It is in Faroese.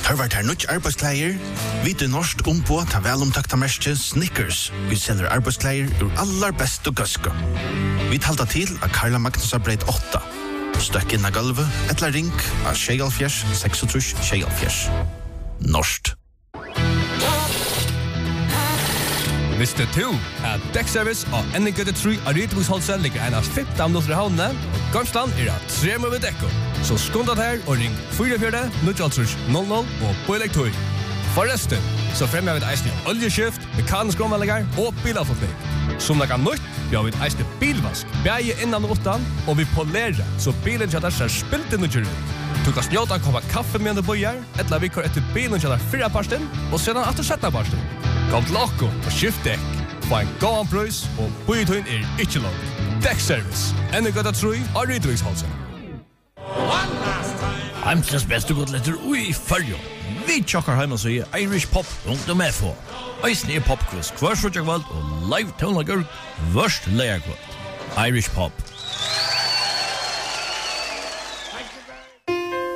Har vært her nødt arbeidskleier, vite norsk ombå ta velomtakta merke Snickers. Vi selger arbeidskleier ur allar best og gøske. Vi talta til av Karla Magnusa breit 8. Støkk inn av gulvet, etla ring av 26-36-36. Norskt. Visste du at Dekkservice og NG3 av Rydviksholsen ligger en av 15 minutter i havnene, og Gamsland av 3 med dekker. Så skundat her og ring 44-000 og Boilektor. Forresten, så fremmer vi et eisende oljeskift, mekanisk omvalligar og bilavforming. Som lager nytt, vi har et eisende bilvask, bæge innan og utan, og vi polerer, så bilen kjadar ser spilte nødgjør ut. Du kan snjåta koppa kaffe med en bøyer, etla vi kår etter bilen kjadar 4 parsten, og sedan etter 17 parsten. Kom til okko og skift dekk. Få en gåan prøys, og bøytøyen ikke langt. Dekkservice, NG3 av Rydviksholsen. Heimsens beste godletter ui fyrjo. Vi tjokkar heim og sier irishpop.fo. Eisen popquiz, kvarsfrutjakvald og live tonlagur, vørst leierkvald. Irish Pop.